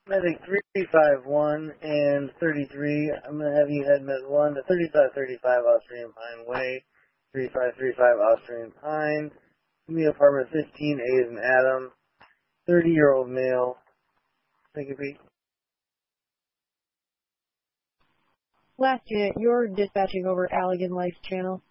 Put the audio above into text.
Medic 351 and 33, I'm going to have you head Med 1 to 3535 Austrian Pine Way, 3535 Austrian Pine. Me apartment 15A is an Adam, 30-year-old male. Take a peek. Last unit, you're dispatching over Allegan Life Channel.